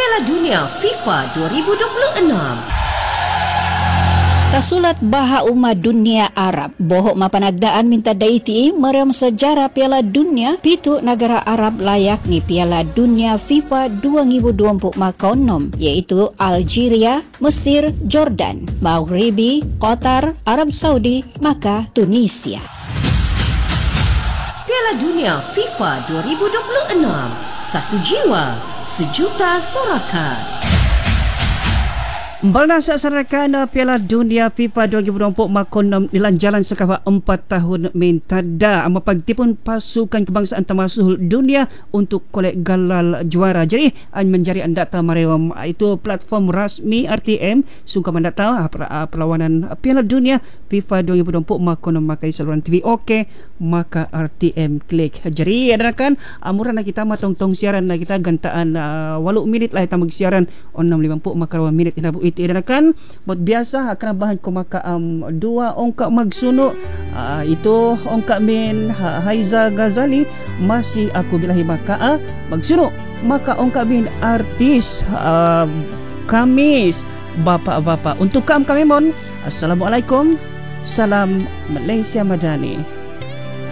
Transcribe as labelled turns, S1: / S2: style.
S1: Piala Dunia FIFA 2026.
S2: Tasulat Baha Ummah Dunia Arab bohok mapanagdaan minta daiti merem sejarah Piala Dunia pitu negara Arab layak ni Piala Dunia FIFA 2024 makonom iaitu Algeria, Mesir, Jordan, Maghribi, Qatar, Arab Saudi, maka Tunisia.
S1: Piala Dunia FIFA 2026. Satu jiwa, sejuta sorakan.
S3: Bernasa sarakan Piala Dunia FIFA 2024 makonom dilanjalan sekawak 4 tahun mentada mapagtipun pasukan kebangsaan termasuk dunia untuk kolek galal juara. Jadi menjadi anda tamarewam itu platform rasmi RTM sungka mendata perlawanan Piala Dunia FIFA 2024 makonom makai saluran TV okey maka RTM klik. Jadi adakan amuran kita matong-tong siaran kita gantaan 8 minit lah kita magsiaran on 650 maka 2 minit inabu iti adakan buat biasa akan bahan ko maka 2 ongka magsuno itu ongka min Haiza Ghazali masih aku bilahi maka magsuno maka ongka min artis Kamis bapak-bapak untuk kami mon assalamualaikum salam Malaysia Madani.